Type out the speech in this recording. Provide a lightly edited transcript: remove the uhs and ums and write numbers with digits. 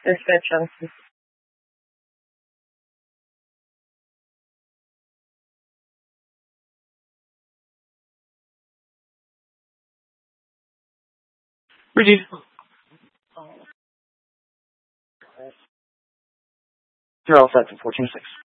Dispatch Johnson. Ready. You're all set for 14-6.